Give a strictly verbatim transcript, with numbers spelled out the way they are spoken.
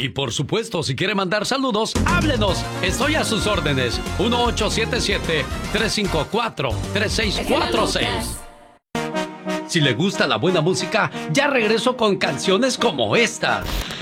Y por supuesto, si quiere mandar saludos, háblenos. Estoy a sus órdenes. uno ocho siete siete, tres cinco cuatro, tres seis cuatro seis. Si le gusta la buena música, ya regreso con canciones como esta.